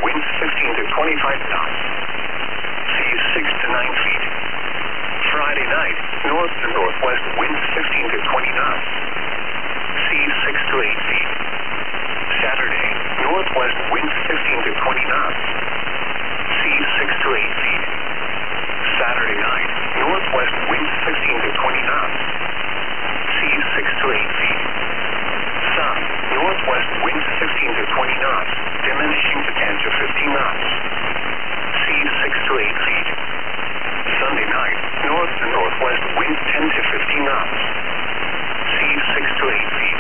winds 15 to 25 knots. Seas 6 to 9 feet. Friday night, north to northwest winds 15 to 20 knots. Seas 6 to 8 feet. Saturday, northwest winds 15 to 20 knots. Seas 6 to 8 feet. Saturday night, northwest winds 15 to 20 knots. Seas 6 to 8 feet. Sun, northwest winds 15 to 20 knots, diminishing to 10 to 15 knots. Seas 6 to 8 feet. Sunday night, north to northwest winds 10 to 15 knots. Seas 6 to 8 feet.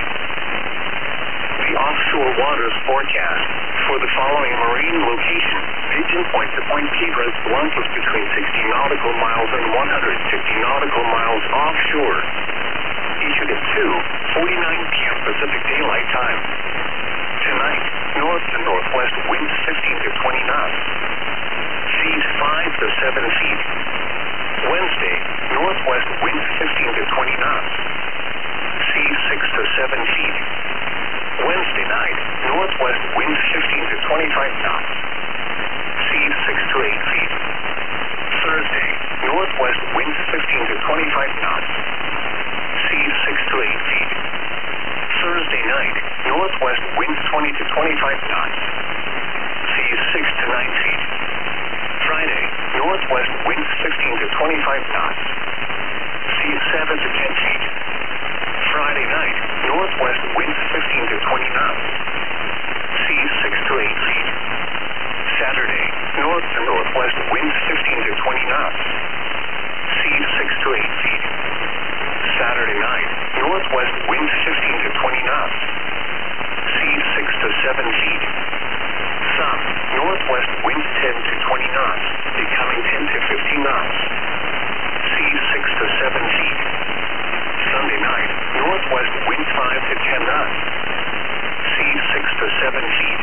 The offshore waters forecast for the following marine location: Pigeon Point to Point Piedras Blancas between 60 nautical miles and 150 nautical miles offshore. Issued at 2:49 p.m. Pacific Daylight Time. Tonight, north to northwest winds 15 to 20 knots. Seas 5 to 7 feet. Wednesday, northwest winds 15 to 20 knots. Seas 6 to 7 feet. Wednesday night, northwest winds 15 to 25 knots. Seas 6 to 8 feet. Thursday, northwest winds 15 to 25 knots. Seas 6 to 8 feet. Thursday night, northwest winds 20 to 25 knots. Seas 6 to 9 feet. Friday, northwest winds 15 to 25 knots. Seas 7 to 10 feet. Friday night, northwest winds 15 to 20 knots. Seas 6 to 8 feet. Saturday, north to northwest winds 15 to 20 knots. Seas 6 to 8 feet. Saturday night, northwest winds 15 to 20 knots. Seas 6 to 7 feet. Sun, northwest winds 10 to 20 knots, becoming 10 to 15 knots. Seas 6 to 7 feet. Sunday night, northwest winds 5 to 10 knots. Seas 6 to 7 feet.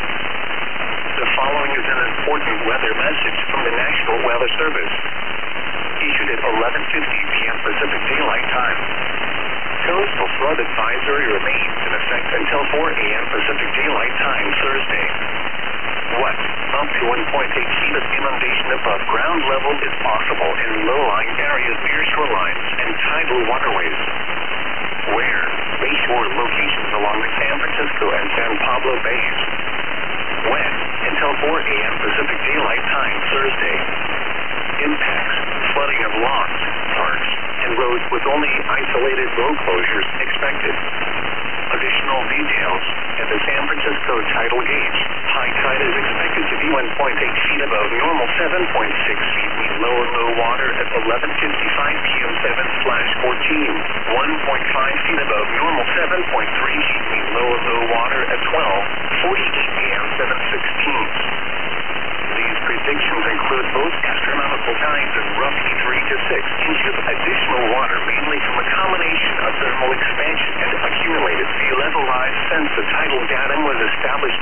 The following is an important weather message from the National Weather Service. Issued at 11:50 p.m. Pacific Daylight Time. Coastal flood advisory remains in effect until 4 a.m. Pacific Daylight Time Thursday. What? Up to 1.8 feet of inundation above ground level is possible in low-lying areas near shorelines and tidal waterways. Where? Bayshore locations along the San Francisco and San Pablo Bays. When? Until 4 a.m. Pacific Daylight Time Thursday. Impacts: flooding of lawns, parks, and roads with only isolated road closures expected. Additional details: at the San Francisco tidal gauge, high tide is expected to be 1.8 feet above normal, 7.6 feet mean low and low water at 11:55 p.m. 7/14, 1.5 feet above normal, 7.3 feet mean low and low water at 12:48 p.m. 7/16. These predictions include both astronomical tides of roughly 3 to 6 inches of additional water, mainly from a combination of thermal expansion and accumulated sea level rise since the tidal datum was established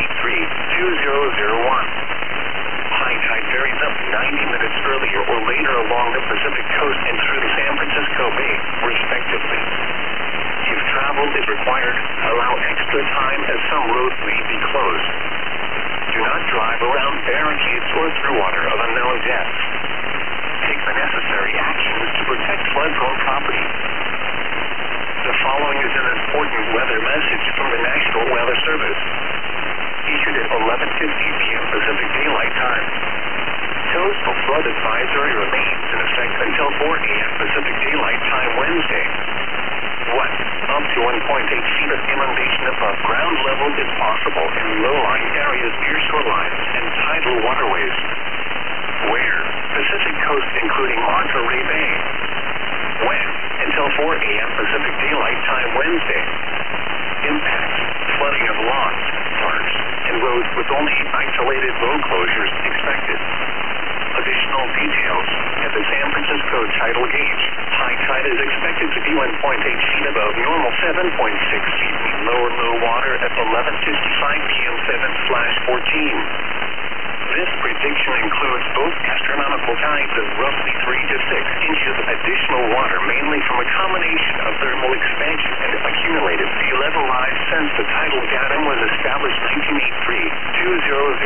1983-2001. High tide varies up 90 minutes earlier or later along the Pacific coast and through the San Francisco Bay, respectively. If travel is required, allow extra time as some roads may be closed. Do not drive around barricades or through water of unknown depths. Take the necessary actions to protect flood-prone property. The following is an important weather message from the National Weather Service. Issued at 11:50 p.m. Pacific Daylight Time. Coastal flood advisory remains in effect until 4 a.m. Pacific Daylight Time Wednesday. What? Up to 1.8 feet of inundation above ground level is possible in low-lying areas near shorelines and tidal waterways. Where? Pacific coast including Monterey Bay. When? Until 4 a.m. Pacific Daylight Time Wednesday. Impacts: flooding of lawns, parks, and roads with only isolated road closures expected. Additional details: at the San Francisco tidal gauge, high tide is expected to be 1.8 feet above normal, 7.6 feet mean low and low water at 11:55 p.m. 7/14. This prediction includes both astronomical tides of roughly 3 to 6 inches of additional water, mainly from a combination of thermal expansion and accumulated sea level rise since the tidal datum was established 1983-2001.